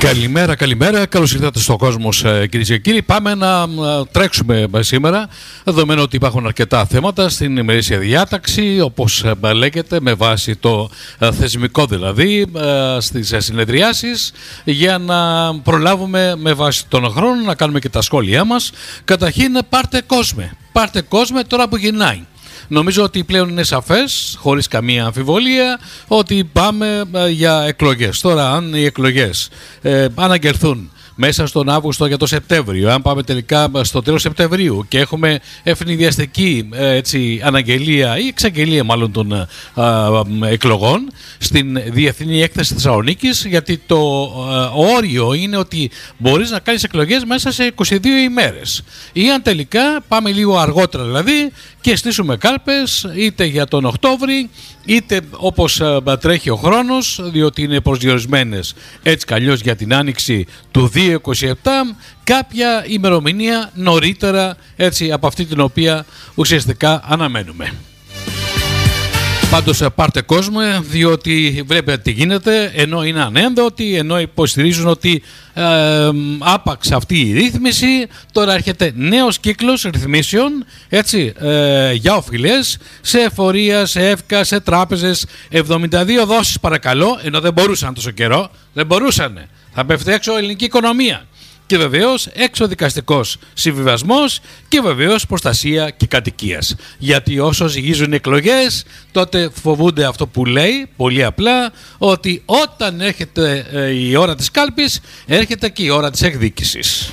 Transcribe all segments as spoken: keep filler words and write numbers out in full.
Καλημέρα, καλημέρα. Καλώς ήρθατε στον κόσμο, κυρίες και κύριοι. Πάμε να τρέξουμε σήμερα, δεδομένου ότι υπάρχουν αρκετά θέματα στην ημερήσια διάταξη, όπως λέγεται, με βάση το θεσμικό δηλαδή, στις συνεδριάσεις, για να προλάβουμε με βάση τον χρόνο να κάνουμε και τα σχόλιά μας. Καταρχήν, πάρτε κόσμο. Πάρτε κόσμο τώρα που γυρνάει. Νομίζω ότι πλέον είναι σαφές, χωρίς καμία αμφιβολία, ότι πάμε για εκλογές. Τώρα, αν οι εκλογές ε, αναγγελθούν μέσα στον Αύγουστο για το Σεπτέμβριο, αν πάμε τελικά στο τέλος Σεπτεμβρίου και έχουμε ευνηδιαστική έτσι, αναγγελία ή εξαγγελία μάλλον των α, α, εκλογών στην Διεθνή Έκθεση Θεσσαλονίκης, γιατί το α, όριο είναι ότι μπορείς να κάνεις εκλογές μέσα σε είκοσι δύο ημέρες, ή αν τελικά πάμε λίγο αργότερα δηλαδή και στήσουμε κάλπες είτε για τον Οκτώβρη είτε όπως α, τρέχει ο χρόνος, διότι είναι προσδιορισμένες έτσι καλλιώς για την άνοιξη του δύο χιλιάδες είκοσι επτά, κάποια ημερομηνία νωρίτερα έτσι από αυτή την οποία ουσιαστικά αναμένουμε. Πάντως πάρτε κόσμο, διότι βλέπετε τι γίνεται, ενώ είναι ανένδοτοι, ενώ υποστηρίζουν ότι ε, άπαξ αυτή η ρύθμιση, τώρα έρχεται νέος κύκλος ρυθμίσεων έτσι, ε, για οφειλές σε εφορία, σε εύκα, σε τράπεζες, εβδομήντα δύο δόσεις παρακαλώ, ενώ δεν μπορούσαν τόσο καιρό, δεν μπορούσαν, θα πέφτει έξω η ελληνική οικονομία. Και βεβαίως εξοδικαστικός συμβιβασμός και βεβαίως προστασία και κατοικίας. Γιατί όσο ζυγίζουν εκλογές, τότε φοβούνται αυτό που λέει, πολύ απλά, ότι όταν έρχεται ε, η ώρα της κάλπης, έρχεται και η ώρα της εκδίκησης.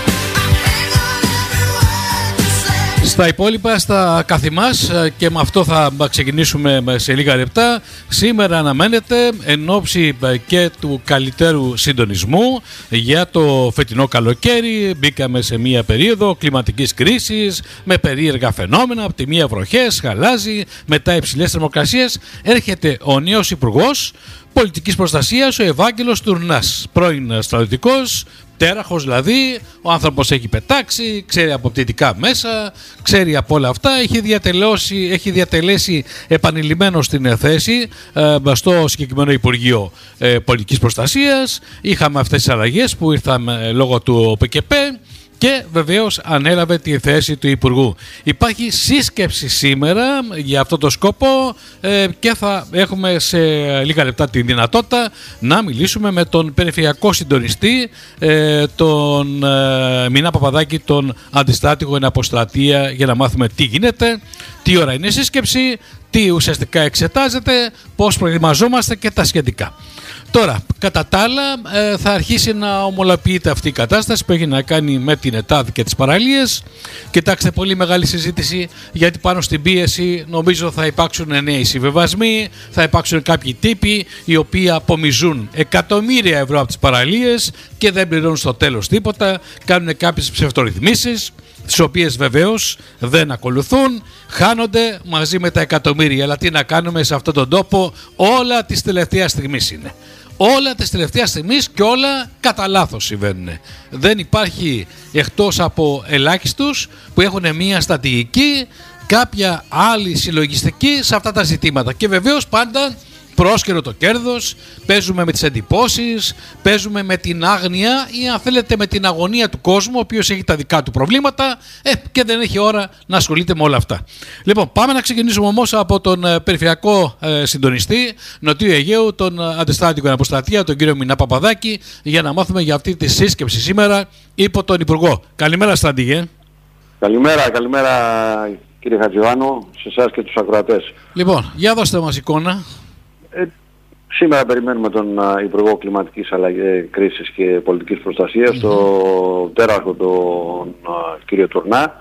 Στα υπόλοιπα, στα καθημάς, και με αυτό θα ξεκινήσουμε σε λίγα λεπτά. Σήμερα αναμένεται εν ώψη και του καλύτερου συντονισμού για το φετινό καλοκαίρι. Μπήκαμε σε μια περίοδο κλιματικής κρίσης με περίεργα φαινόμενα. Από τη μία βροχές, χαλάζει, μετά υψηλές θερμοκρασίες. Έρχεται ο νέος Υπουργός Πολιτικής Προστασίας, ο Ευάγγελος Τουρνάς, πρώην στρατιωτικός, τέραχος δηλαδή, ο άνθρωπος έχει πετάξει, ξέρει αποπτυτικά μέσα, ξέρει από όλα αυτά, έχει διατελέσει, έχει διατελέσει επανειλημμένος στην θέση ε, στο συγκεκριμένο Υπουργείο ε, Πολιτικής Προστασίας. Είχαμε αυτές τις αλλαγές που ήρθαν ε, λόγω του ΟΠΚΠ και βεβαίως ανέλαβε τη θέση του Υπουργού. Υπάρχει σύσκεψη σήμερα για αυτό το σκόπο ε, και θα έχουμε σε λίγα λεπτά τη δυνατότητα να μιλήσουμε με τον περιφερειακό συντονιστή, ε, τον ε, Μινά Παπαδάκη, τον αντιστράτηγο εν αποστρατεία, για να μάθουμε τι γίνεται, τι ώρα είναι η σύσκεψη, τι ουσιαστικά εξετάζεται, πώς προετοιμαζόμαστε και τα σχετικά. Τώρα, κατά τα άλλα, ε, θα αρχίσει να ομολοποιείται αυτή η κατάσταση που έχει να κάνει με την ΕΤΑΔ και τις παραλίες. Κοιτάξτε, πολύ μεγάλη συζήτηση, γιατί πάνω στην πίεση νομίζω θα υπάρξουν νέοι συμβιβασμοί, θα υπάρξουν κάποιοι τύποι οι οποίοι απομυζούν εκατομμύρια ευρώ από τις παραλίες και δεν πληρώνουν στο τέλος τίποτα, κάνουν κάποιες ψευτορυθμίσεις, τις οποίες βεβαίως δεν ακολουθούν, χάνονται μαζί με τα εκατομμύρια. Αλλά τι να κάνουμε σε αυτόν τον τόπο, όλα της τελευταίας στιγμής είναι. Όλα της τελευταίας στιγμής και όλα κατά λάθος συμβαίνουν. Δεν υπάρχει, εκτός από ελάχιστους που έχουν μία στρατηγική, κάποια άλλη συλλογιστική σε αυτά τα ζητήματα. Και βεβαίως πάντα πρόσκαιρο το κέρδος, παίζουμε με τις εντυπώσεις, παίζουμε με την άγνοια ή αν θέλετε με την αγωνία του κόσμου, ο οποίος έχει τα δικά του προβλήματα ε, και δεν έχει ώρα να ασχολείται με όλα αυτά. Λοιπόν, πάμε να ξεκινήσουμε όμως από τον ε, περιφερειακό ε, συντονιστή Νοτιού Αιγαίου, τον ε, αντιστράτηγο εν αποστρατεία, τον κύριο Μινά Παπαδάκη, για να μάθουμε για αυτή τη σύσκεψη σήμερα υπό τον Υπουργό. Καλημέρα, στρατηγέ. Καλημέρα, καλημέρα κύριε Χατζιωάννου, σε εσάς και τους ακροατές. Λοιπόν, για δώστε μας εικόνα. Ε, σήμερα περιμένουμε τον uh, Υπουργό Κλιματικής Αλλαγής, Κρίσης και Πολιτικής Προστασίας, mm-hmm. τον τέραχο τον uh, κύριο Τουρνά,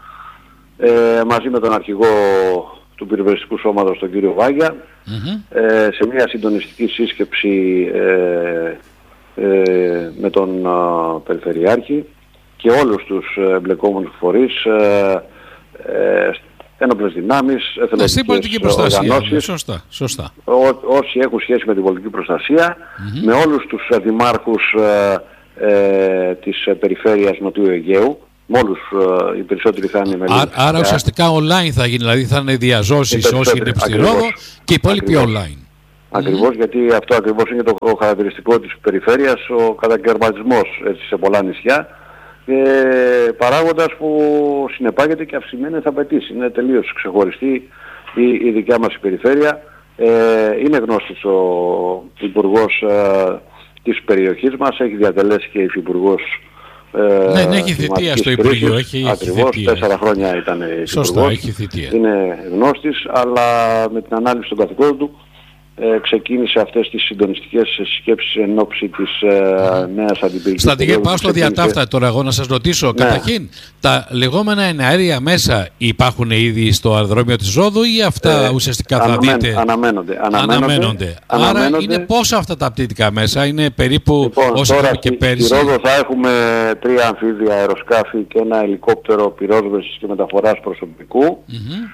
ε, μαζί με τον αρχηγό του πυροσβεστικού σώματος, τον κύριο Βάγια, mm-hmm. ε, σε μια συντονιστική σύσκεψη ε, ε, με τον uh, Περιφερειάρχη και όλους τους εμπλεκόμενους φορείς, ε, ε, ένοπλες δυνάμεις, εθελοντικές οργανώσεις, σωστά, σωστά. Ό, όσοι έχουν σχέση με την πολιτική προστασία, mm-hmm. με όλους τους δημάρχους ε, ε, της περιφέρειας Νοτιού Αιγαίου, με όλους ε, οι περισσότεροι θα είναι μέλη. Άρα, άρα ουσιαστικά online θα γίνει, δηλαδή θα είναι διαζώσεις όσοι είναι στη Ρόδο και οι υπόλοιποι online. Ακριβώς, γιατί αυτό ακριβώς είναι το χαρακτηριστικό της περιφέρειας, ο κατακαιρματισμός έτσι, σε πολλά νησιά, και παράγοντας που συνεπάγεται και αυξημένες απαιτήσεις. Είναι τελείως ξεχωριστή η, η δικιά μας η περιφέρεια. Ε, είναι γνώστης ο υπουργός ε, της περιοχής μας, έχει διατελέσει και υφυπουργός. Ε, ναι, ναι, έχει θητεία στο Υπουργείο. Έχει, ακριβώς, έχει τέσσερα χρόνια ήταν υφυπουργός. Σωστά, έχει θητεία. Είναι γνώστης, αλλά με την ανάλυση των καθηκόντων του ε, ξεκίνησε αυτές τις συντονιστικές σκέψεις εν ώψη της ε, νέας αντιπυρικής. Στρατηγέ, πάω στο διατάφτα τώρα εγώ να σας ρωτήσω. Ναι. Καταρχήν, τα λεγόμενα εναέρια μέσα υπάρχουν ήδη στο αεροδρόμιο της Ρόδου ή αυτά ε, ουσιαστικά θα αναμέν, δείτε? Αναμένονται. Αναμένονται. αναμένονται. Άρα αναμένονται. Είναι πόσα αυτά τα πτήτικα μέσα? Είναι περίπου λοιπόν, όσα είχαμε και πέρυσι? Στη Ρόδο θα έχουμε τρία αμφίβια αεροσκάφη και ένα ελικόπτερο πυρόσβεσης και μεταφοράς προσωπικού. Mm-hmm.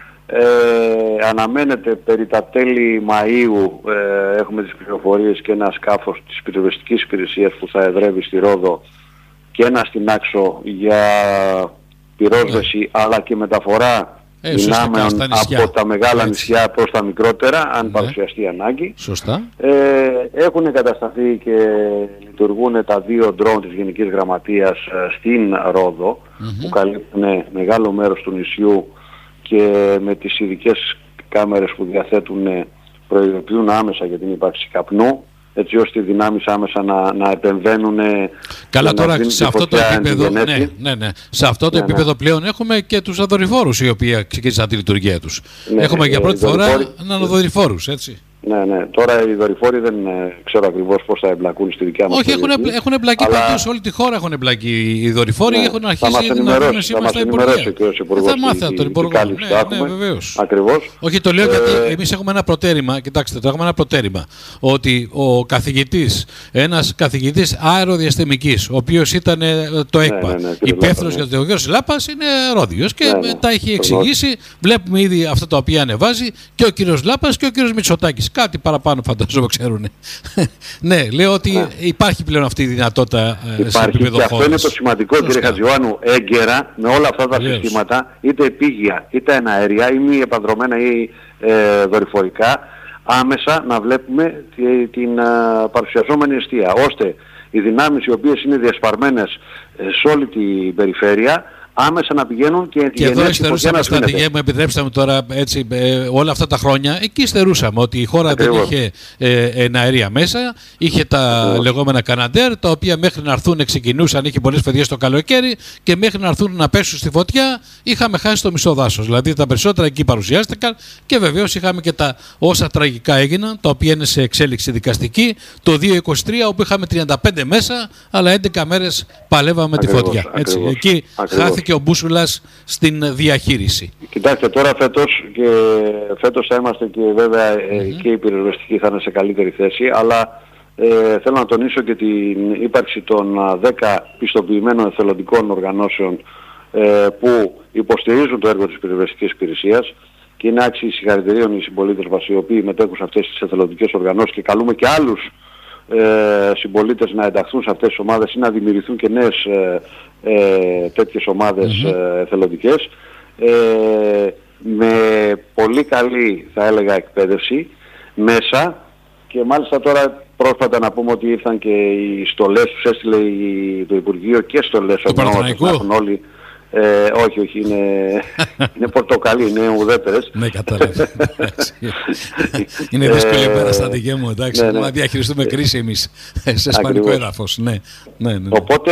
Ε, αναμένεται περί τα τέλη Μαΐου, ε, έχουμε τις πληροφορίες, και ένα σκάφος της πυροσβεστικής υπηρεσίας που θα εδρεύει στη Ρόδο και ένα στην Άξο για πυρόσβεση, yeah. αλλά και μεταφορά ε, δυνάμεων από τα μεγάλα έτσι. νησιά προς τα μικρότερα, αν yeah. παρουσιαστεί ανάγκη. Σωστά. Ε, έχουν εγκατασταθεί και λειτουργούν τα δύο ντρόουν της Γενικής Γραμματείας στην Ρόδο, mm-hmm. που καλύπτουν μεγάλο μέρος του νησιού και με τις ειδικές κάμερες που διαθέτουν προειδοποιούν άμεσα για την ύπαρξη καπνού, έτσι ώστε οι δυνάμεις άμεσα να, να επεμβαίνουν. Καλά, τώρα σε αυτό το επίπεδο, ναι, ναι, ναι. Σε αυτό το ναι, επίπεδο ναι. πλέον έχουμε και τους δορυφόρους οι οποίοι ξεκίνησαν τη λειτουργία τους. Ναι, έχουμε για πρώτη φορά νανοδορυφόρους, έτσι. Ναι, ναι. Τώρα οι δορυφόροι δεν ε, ξέρω ακριβώς πώς θα εμπλακούν στη δικιά μας. Όχι, έχουν, έχουν εμπλακεί αλλά... παντού, σε όλη τη χώρα έχουν εμπλακεί οι δορυφόροι, ναι, έχουν αρχίσει να δίνουν σήμα στα Υπουργεία. Θα μάθει τον Υπουργό. Ναι, ναι, βεβαίως. Ακριβώς. Όχι, το λέω ε... γιατί εμείς έχουμε ένα προτέρημα, κοιτάξτε, το έχουμε ένα προτέρημα, ότι ο καθηγητής, ένας καθηγητής αεροδιαστημικής, ο οποίος ήταν το ΕΚΠΑ, ναι, ναι, ναι, υπεύθυνος για το Θεογείο της Λάπας, είναι Ρόδιος και ναι, ναι, τα έχει εξηγήσει. Βλέπουμε ήδη αυτά τα οποία ανεβάζει και ο κύριος Λάπας και ο κύριος Μητσοτάκης. Κάτι παραπάνω φαντάζομαι ξέρουν. Ναι, λέω ότι ναι. υπάρχει πλέον αυτή η δυνατότητα υπάρχει, σε επίπεδο χώρας. Και αυτό είναι το σημαντικό, Φωστά. κύριε Χατζιωάννου, έγκαιρα με όλα αυτά τα Λέβαια. συστήματα, είτε επίγεια, είτε εναέρια, ή μη επανδρομένα ή ε, δορυφορικά, άμεσα να βλέπουμε τη, την α, παρουσιαζόμενη εστία, ώστε οι δυνάμεις οι οποίες είναι διασπαρμένες ε, σε όλη την περιφέρεια άμεσα να πηγαίνουν και, και εδώ υστερούσαμε, στρατηγέ μου, επιτρέψτε μου τώρα έτσι, ε, όλα αυτά τα χρόνια, εκεί υστερούσαμε ότι η χώρα Ακριβώς. δεν είχε ε, εναέρια μέσα, είχε τα Ακριβώς. λεγόμενα Καναντέρ, τα οποία μέχρι να έρθουν ξεκινούσαν, είχε πολλές φεδιές το καλοκαίρι και μέχρι να έρθουν να πέσουν στη φωτιά είχαμε χάσει το μισό δάσος. Δηλαδή τα περισσότερα εκεί παρουσιάστηκαν και βεβαίως είχαμε και τα όσα τραγικά έγιναν, τα οποία είναι σε εξέλιξη δικαστική, το δύο χιλιάδες είκοσι τρία όπου είχαμε τριάντα πέντε μέσα, αλλά έντεκα μέρες παλεύαμε Ακριβώς. τη φωτιά. Έτσι, εκεί χάθηκε και ο μπούσουλας στην διαχείριση. Κοιτάξτε, τώρα φέτος, και φέτος θα είμαστε και βέβαια mm-hmm. και οι πυροσβεστικοί θα είναι σε καλύτερη θέση, αλλά ε, θέλω να τονίσω και την ύπαρξη των δέκα πιστοποιημένων εθελοντικών οργανώσεων ε, που υποστηρίζουν το έργο της πυροσβεστικής υπηρεσίας και είναι άξιοι συγχαρητηρίων οι συμπολίτες μας οι οποίοι μετέχουν σε αυτές τις εθελοντικές οργανώσεις και καλούμε και άλλους ε, συμπολίτες να ενταχθούν σε αυτές τις ομάδες ή να δημιουργηθούν και νέες ε, ε, τέτοιες ομάδες mm-hmm. ε, εθελοντικές ε, με πολύ καλή θα έλεγα εκπαίδευση μέσα και μάλιστα τώρα πρόσφατα να πούμε ότι ήρθαν και οι στολές τους, έστειλε το Υπουργείο και στολές έχουν όλοι. Ε, όχι, όχι, είναι, είναι πορτοκαλί, είναι ουδέτερες. Ναι, κατάλαβα. Είναι δύσκολη η μέρα στα δική μου, εντάξει, ναι, ναι. να διαχειριστούμε κρίση εμείς σε ισπανικό έδαφος. Ναι, ναι, ναι, ναι. Οπότε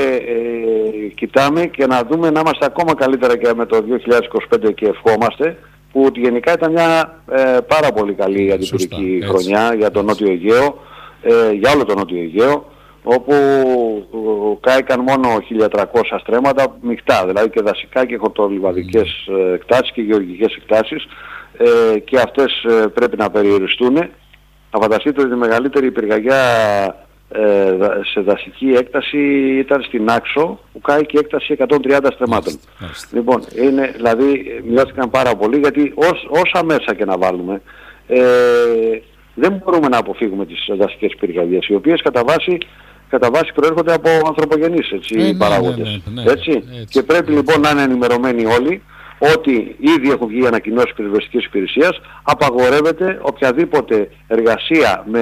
ε, κοιτάμε και να δούμε να είμαστε ακόμα καλύτερα και με το δύο χιλιάδες είκοσι πέντε και ευχόμαστε, που γενικά ήταν μια ε, πάρα πολύ καλή αντιπυρική χρονιά για το Νότιο Αιγαίο, ε, για όλο το Νότιο Αιγαίο, όπου κάηκαν μόνο χίλια τριακόσια στρέμματα μεικτά, δηλαδή και δασικά και χορτολιβαδικές mm. εκτάσεις και γεωργικές εκτάσεις ε, και αυτές ε, πρέπει να περιοριστούν. Να φανταστείτε ότι η μεγαλύτερη πυρκαγιά ε, σε δασική έκταση ήταν στην Άξο που κάηκε έκταση εκατόν τριάντα στρεμμάτων. Mm. Λοιπόν, είναι, δηλαδή μειώθηκαν πάρα πολύ γιατί ως, όσα μέσα και να βάλουμε ε, δεν μπορούμε να αποφύγουμε τις δασικές πυρκαγιές, οι οποίες κατά βάση κατά βάση προέρχονται από ανθρωπογενείς έτσι, ε, ναι, παράγοντες. Ναι, ναι, ναι, έτσι. Έτσι. Και πρέπει λοιπόν να είναι ενημερωμένοι όλοι, ότι ήδη έχουν βγει ανακοινώσεις πυροσβεστικής υπηρεσίας, απαγορεύεται οποιαδήποτε εργασία με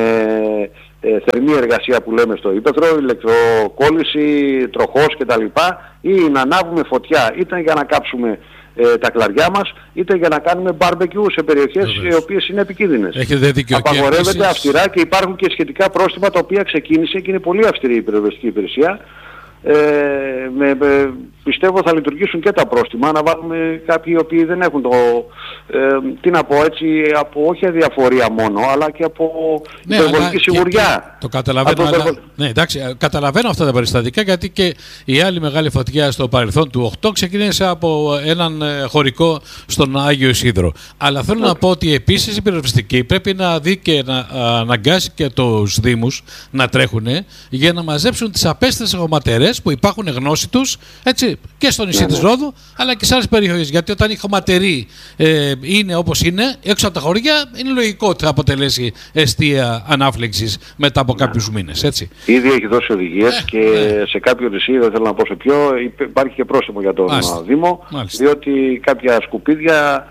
ε, θερμή εργασία που λέμε στο ύπαιθρο, ηλεκτροκόλληση, τροχός κτλ. Ή να ανάβουμε φωτιά είτε για να κάψουμε ε, τα κλαριά μας, είτε για να κάνουμε μπάρμπεκιου σε περιοχές οι οποίες είναι επικίνδυνες. Απαγορεύεται αυστηρά και υπάρχουν και σχετικά πρόστιμα τα οποία ξεκίνησε και είναι πολύ αυστηρή η πυροσβεστική υπηρεσία. Ε, με, με, πιστεύω θα λειτουργήσουν και τα πρόστιμα, να βάλουμε κάποιοι οι οποίοι δεν έχουν το, ε, τι να πω έτσι, από όχι αδιαφορία μόνο, αλλά και από ναι, υπερβολική σιγουριά. Και, το καταλαβαίνω, από, αλλά, ναι, εντάξει, καταλαβαίνω αυτά τα περιστατικά, γιατί και η άλλη μεγάλη φωτιά στο παρελθόν του οκτώ ξεκίνησε από έναν χωρικό στον Άγιο Ισίδρο. Αλλά θέλω okay. να πω ότι επίσης η πυροσβεστική πρέπει να δει και να αναγκάσει και τους Δήμους να τρέχουν για να μαζέψουν τις απέστες χωματερές που υπάρχουν γνώση τους, έτσι, και στο νησί ναι, της Ρόδου, αλλά και σε άλλες περιοχές. Γιατί όταν η χωματερή ε, είναι όπως είναι, έξω από τα χωριά, είναι λογικό ότι θα αποτελέσει εστία ανάφλεξης μετά από ναι. κάποιους μήνες. Έτσι. Ήδη έχει δώσει οδηγίες ε, και ναι. σε κάποιο νησί, δεν θέλω να πω σε ποιο, υπάρχει και πρόστιμο για τον Μάλιστα. Δήμο, Μάλιστα. διότι κάποια σκουπίδια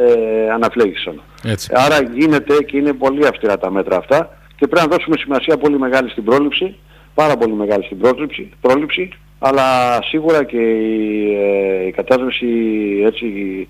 ε, αναφλέγησαν. Έτσι. Άρα γίνεται και είναι πολύ αυστηρά τα μέτρα αυτά και πρέπει να δώσουμε σημασία πολύ μεγάλη στην πρόληψη. Πάρα πολύ μεγάλη στην πρόληψη, πρόληψη, αλλά σίγουρα και η, ε, η κατάσταση έτσι,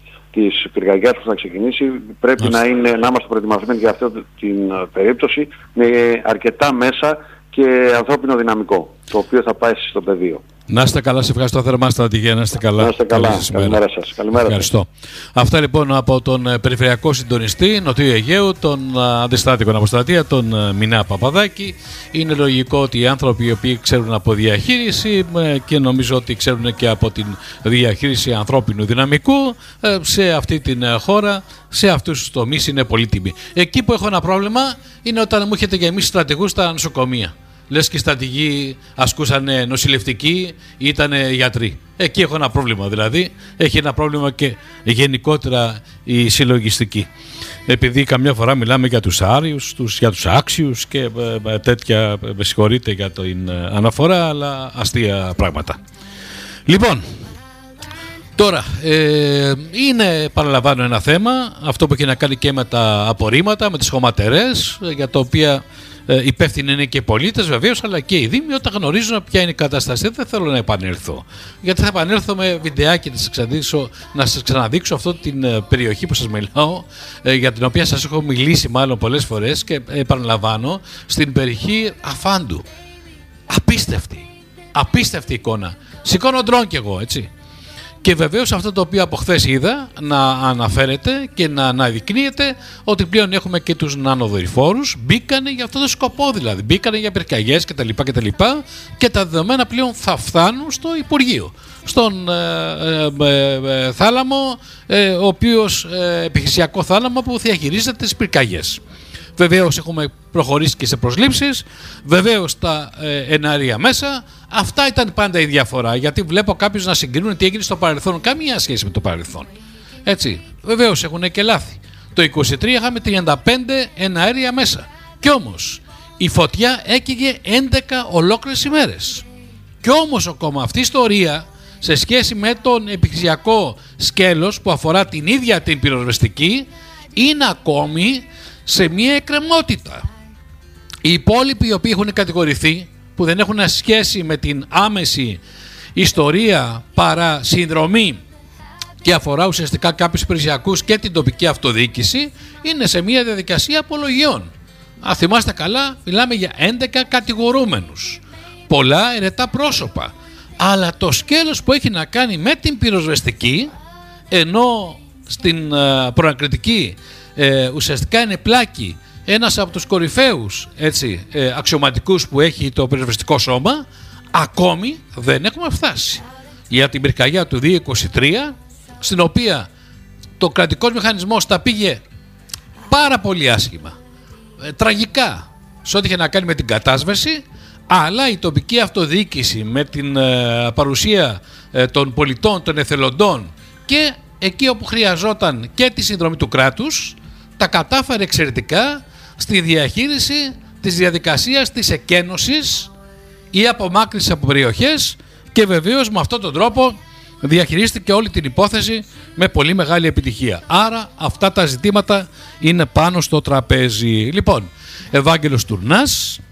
της πυρκαγιάς που θα ξεκινήσει πρέπει να, είναι, να είμαστε προετοιμασμένοι για αυτή την περίπτωση με αρκετά μέσα και ανθρώπινο δυναμικό, το οποίο θα πάει στο πεδίο. Να είστε καλά, σε ευχαριστώ θερμά, στρατηγέ, να είστε καλά. Να είστε καλά, καλημέρα σας. Καλημέρα ευχαριστώ. Σας. Αυτά λοιπόν από τον Περιφερειακό Συντονιστή Νοτιού Αιγαίου, τον Αντιστράτηγο Αποστρατεία, τον Μινά Παπαδάκη. Είναι λογικό ότι οι άνθρωποι οι οποίοι ξέρουν από διαχείριση και νομίζω ότι ξέρουν και από την διαχείριση ανθρώπινου δυναμικού σε αυτή την χώρα, σε αυτούς τους τομείς είναι πολύτιμοι. Εκεί που έχω ένα πρόβλημα είναι όταν μου έχετε γεμίσει στρατηγούς στα νοσοκομεία. Λες και οι στρατηγοί ασκούσαν νοσηλευτικοί ή ήταν γιατροί. Εκεί έχω ένα πρόβλημα δηλαδή. Έχει ένα πρόβλημα και γενικότερα η συλλογιστική. Επειδή καμιά φορά μιλάμε για τους άριους, τους, για τους άξιους και ε, τέτοια, με συγχωρείτε για την αναφορά, αλλά αστεία πράγματα. Λοιπόν, τώρα ε, είναι, παραλαμβάνω, ένα θέμα, αυτό που έχει να κάνει και με τα απορρίμματα, με τις χωματερές, για τα οποία Ε, υπεύθυνοι είναι και οι πολίτες βεβαίως, αλλά και οι Δήμοι όταν γνωρίζουν ποια είναι η κατάσταση. Δεν θέλω να επανέλθω, γιατί θα επανέλθω με βιντεάκι να σας ξαναδείξω, να σας ξαναδείξω αυτή την ε, περιοχή που σας μιλάω, ε, για την οποία σας έχω μιλήσει μάλλον πολλές φορές και ε, επαναλαμβάνω, στην περιοχή Αφάντου. Απίστευτη, απίστευτη εικόνα. Σηκώνω ντρόν κι εγώ, έτσι. Και βεβαίως αυτό το οποίο από χθες είδα να αναφέρεται και να αναδεικνύεται ότι πλέον έχουμε και τους νανοδορυφόρους, μπήκανε για αυτό το σκοπό δηλαδή, μπήκανε για πυρκαγιές κτλ. κτλ. Και τα δεδομένα πλέον θα φτάνουν στο Υπουργείο, στον ε, ε, ε, θάλαμο, ε, ο οποίος ε, επιχειρησιακό θάλαμο που διαχειρίζεται τις πυρκαγιές. Βεβαίως έχουμε προχωρήσει και σε προσλήψεις, βεβαίως τα ε, εναέρια μέσα. Αυτά ήταν πάντα η διαφορά, γιατί βλέπω κάποιους να συγκρίνουν τι έγινε στο παρελθόν. Καμία σχέση με το παρελθόν. Έτσι, βεβαίως έχουν και λάθη. Το είκοσι τρία είχαμε τριάντα πέντε εναέρια μέσα. Κι όμως η φωτιά έκαιγε έντεκα ολόκληρες ημέρες. Κι όμως ακόμα αυτή η ιστορία σε σχέση με τον επιχειρησιακό σκέλος που αφορά την ίδια την πυροσβεστική είναι ακόμη σε μια εκκρεμότητα. Οι υπόλοιποι οι οποίοι έχουν κατηγορηθεί, που δεν έχουν σχέση με την άμεση ιστορία παρά συνδρομή και αφορά ουσιαστικά κάποιους υπηρεσιακούς και την τοπική αυτοδιοίκηση, είναι σε μια διαδικασία απολογιών. Αν θυμάστε καλά, μιλάμε για έντεκα κατηγορούμενους, πολλά ερετά πρόσωπα, αλλά το σκέλος που έχει να κάνει με την πυροσβεστική, ενώ στην uh, προανακριτική ε, ουσιαστικά είναι πλάκη ένας από τους κορυφαίους έτσι, ε, αξιωματικούς που έχει το πυροσβεστικό σώμα, ακόμη δεν έχουμε φτάσει. Για την πυρκαγιά του δύο χιλιάδες είκοσι τρία, στην οποία το κρατικός μηχανισμός τα πήγε πάρα πολύ άσχημα, ε, τραγικά, σε ό,τι είχε να κάνει με την κατάσβεση, αλλά η τοπική αυτοδιοίκηση με την ε, παρουσία ε, των πολιτών, των εθελοντών και εκεί όπου χρειαζόταν και τη συνδρομή του κράτους, τα κατάφερε εξαιρετικά στη διαχείριση της διαδικασίας της εκένωσης ή απομάκρυνσης από περιοχές και βεβαίως με αυτόν τον τρόπο διαχειρίστηκε όλη την υπόθεση με πολύ μεγάλη επιτυχία. Άρα αυτά τα ζητήματα είναι πάνω στο τραπέζι. Λοιπόν, Ευάγγελος Τουρνάς,